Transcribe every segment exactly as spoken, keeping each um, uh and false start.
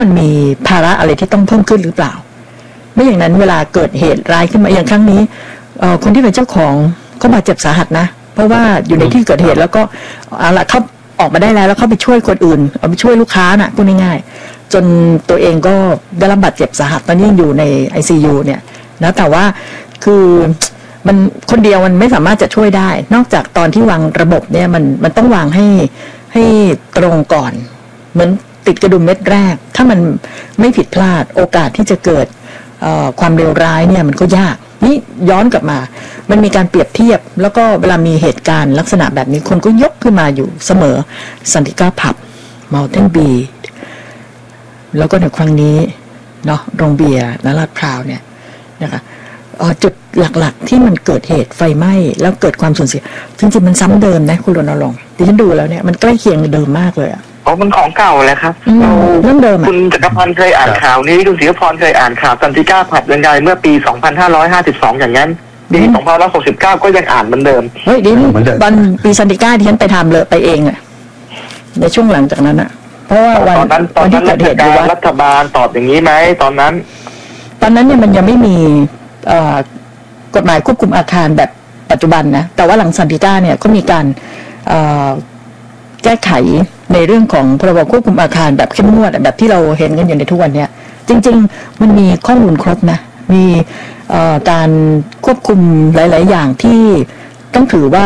มันมีภาระอะไรที่ต้องเพิ่มขึ้นหรือเปล่าไม่อย่างนั้นเวลาเกิดเหตุร้ายขึ้นมาอย่างครั้งนี้คนที่เป็นเจ้าของก็บาดเจ็บสาหัสนะเพราะว่าอยู่ในที่เกิดเหตุแล้วก็เอาละเขาออกมาได้แล้วแล้วเขาไปช่วยคนอื่นเอาไปช่วยลูกค้าน่ะพูดง่ายๆจนตัวเองก็ได้รับบาดเจ็บสาหัสตอนนี้ยังอยู่ใน ไอ ซี ยู เนี่ยนะแต่ว่าคือมันคนเดียวมันไม่สามารถจะช่วยได้นอกจากตอนที่วางระบบเนี่ยมันมันต้องวางให้ให้ตรงก่อนเหมือนติดกระดุมเม็ดแรกถ้ามันไม่ผิดพลาดโอกาสที่จะเกิดความเลวร้ายเนี่ยมันก็ยากนี่ย้อนกลับมามันมีการเปรียบเทียบแล้วก็เวลามีเหตุการณ์ลักษณะแบบนี้คนก็ยกขึ้นมาอยู่เสมอสันติก้าผับเมาเทนบีแล้วก็ในครั้งนี้เนาะโรงเบียร์นลาดพร้าวเนี่ยนะคะจุดหลักๆที่มันเกิดเหตุไฟไหม้แล้วเกิดความสูญเสียจริงๆมันซ้ำเดิมนะคุณรณรงค์ดิฉันดูแล้วเนี่ยมันใกล้เคียงเดิมมากเลยอ่ะอ๋อมันของเก่าเลยครับเรื่องเดิมคุณจักรพันธ์เคยอ่านข่าวนี้คุณศรีพรเคยอ่านข่าวสันติก้าผับยังไงเมื่อปีสองพันห้าร้อยห้าสิบสองอย่างนั้นปีสองพันห้าร้อยหกสิบเก้าก็ยังอ่านเหมือนเดิมเฮ้ยดิตอนปีสันติก้าที่ฉันไปทำเลยไปเองอ่ะในช่วงหลังจากนั้นอ่ะเพราะว่าวันตอนนั้นตอนที่เกิดเหตุรัฐบาลตอบอย่างนี้ไหมตอนนั้นตอนนั้นเนี่ยมันยังไม่มีกฎหมายควบคุมอาคารแบบปัจจุบันนะแต่ว่าหลังสันติก้าเนี่ยก็มีการแก้ไขในเรื่องของพรบควบคุมอาคารแบบเข้มงวดแบบที่เราเห็นกันอยู่ในทุกวันนี้จริงๆมันมีข้อมูลครบนะมีการควบคุมหลายๆอย่างที่ต้องถือว่า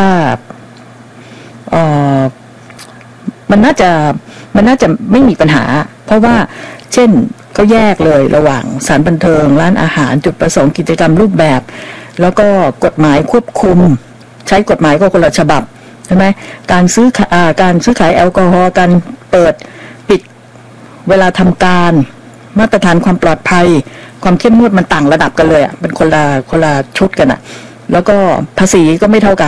มันน่าจะมันน่าจะไม่มีปัญหาเพราะว่าเช่นก็แยกเลยระหว่างสถานบันเทิงร้านอาหารจุดประสงค์กิจกรรมรูปแบบแล้วก็กฎหมายควบคุมใช้กฎหมายก็คนละฉบับใช่ไหมการซื้อการซื้อขายแอลกอฮอล์การเปิดปิดเวลาทำการมาตรฐานความปลอดภัยความเข้มงวดมันต่างระดับกันเลยอ่ะเป็นคนละคนละชุดกันอ่ะแล้วก็ภาษีก็ไม่เท่ากัน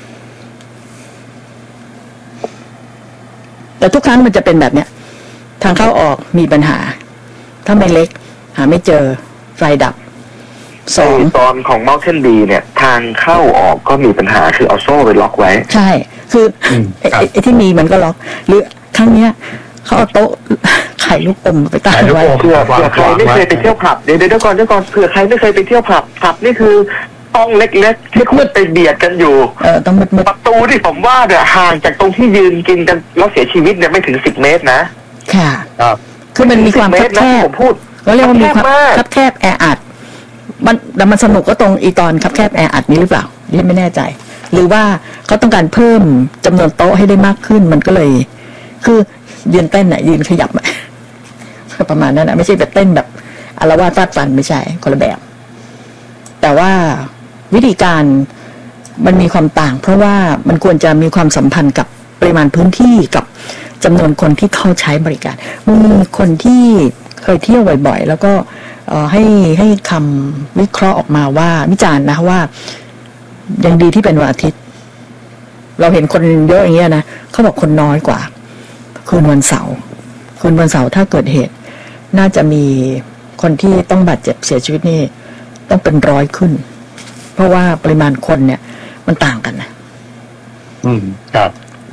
แต่ทุกครั้งมันจะเป็นแบบเนี้ยทางเข้าออกมีปัญหาถ้าไม่เล็กหาไม่เจอไฟดับสองตอนของ Mountain Bee เนี่ยทางเข้าออกก็มีปัญหาคือเอาโซ่ไปล็อกไว้ใช่คือไอ้ที่มีมันก็ล็อกหรือครั้งเนี้ยเขาเอาโต๊ะไข่ลูกอมไปตั้งไว้เผื่อเผื่อใครไม่เคยไปเที่ยวผับเดี๋ยวเดี๋ยวก่อนเดี๋ยวก่อนเผื่อใครไม่เคยไปเที่ยวผับผับนี่คือห้องเล็กๆที่มืดไปเบียดกันอยู่เออต้องมืดประตูที่ผมว่าเนี่ยห่างจากตรงที่ยืนกินกันแล้วเสียชีวิตเนี่ยไม่ถึงสิบเมตรนะค่ะครับคือมันมีความคับแคบผมพูดก็เรียกว่ามีความคับแคบแออัดมันแต่มันสนุกก็ตรงอีตอนคับแคบแออัดนี้หรือเปล่าดิฉันไม่แน่ใจหรือว่าเขาต้องการเพิ่มจำนวนโต๊ะให้ได้มากขึ้นมันก็เลยคือยืนเต้นน่ะยืนขยับประมาณนั้นนะไม่ใช่แบบเต้นแบบอารวาสฟาดฟันไม่ใช่คนละแบบแต่ว่าวิธีการมันมีความต่างเพราะว่ามันควรจะมีความสัมพันธ์กับปริมาณพื้นที่กับจำนวนคนที่เข้าใช้บริการมีคนที่เคยเที่ยวบ่อยๆแล้วก็ให้ให้คำวิเคราะห์ออกมาว่าวิจารณ์นะว่ายังดีที่เป็นวันอาทิตย์เราเห็นคนเยอะอย่างเงี้ยนะเขาบอกคนน้อยกว่าคืนวันเสาร์คืนวันเสาร์ถ้าเกิดเหตุน่าจะมีคนที่ต้องบาดเจ็บเสียชีวิตนี่ต้องเป็นร้อยขึ้นเพราะว่าปริมาณคนเนี่ยมันต่างกันนะอืมครับ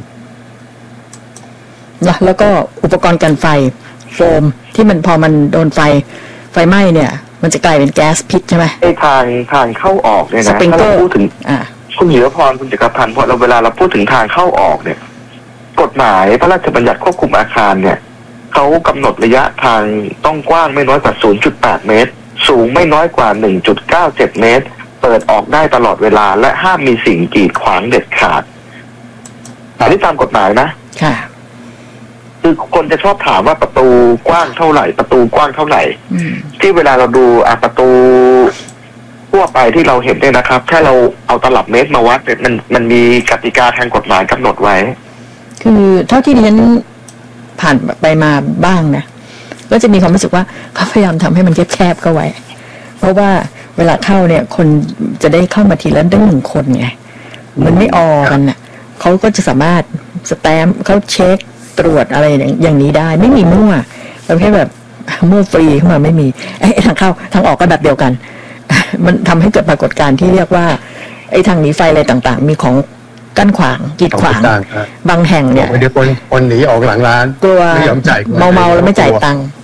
นะแล้วก็อุปกรณ์กันไฟโฟมที่มันพอมันโดนไฟไฟไหม้เนี่ยมันจะกลายเป็นแก๊สพิษใช่ไหมไอ้ทางทางเข้าออกเนี่ยนะถ้าเราพูดถึงคุณเหลือพรคุณจักรพันธ์พอเราเวลาเราพูดถึงทางเข้าออกเนี่ยกฎหมายพระราชบัญญัติควบคุมอาคารเนี่ยเขากำหนดระยะทางต้องกว้างไม่น้อยกว่า ศูนย์จุดแปด เมตรสูงไม่น้อยกว่า หนึ่งจุดเก้าเจ็ด เมตรเปิดออกได้ตลอดเวลาและห้ามมีสิ่งกีดขวางเด็ดขาดอันนี้ตามกฎหมายนะค่ะคือคนจะชอบถามว่าประตูกว้างเท่าไหร่ประตูกว้างเท่าไหร่ที่เวลาเราดูอ่ะประตูทั่วไปที่เราเห็นเนี่ยนะครับถ้าเราเอาตลับเมตรมาวัดเนี่ยมันมันมีกติกาทางกฎหมายกำหนดไว้คือเท่าที่ดิฉันผ่านไปมาบ้างนะก็จะมีความรู้สึกว่าเขาพยายามทำให้มันแคบๆเข้าไว้เพราะว่าเวลาเข้าเนี่ยคนจะได้เข้ามาทีละได้หนึ่งคนไงมันไม่ออกันน่ะเขาก็จะสามารถสแตมป์เขาเช็คตรวจอะไรอย่างนี้ได้ไม่มีมั่วประเภทแบบมั่วฟรีเข้ามาไม่มีไอ้ทางเข้าทางออกก็แบบเดียวกันมันทำให้เกิดปรากฏการณ์ที่เรียกว่าไอ้ทางหนีไฟอะไรต่างๆมีของกั้นขวางกีดขวางบางแห่งเนี่ยเดี๋ยวคนคนหนีออกหลังร้านกลัวเมาๆแล้วไม่จ่ายตังค์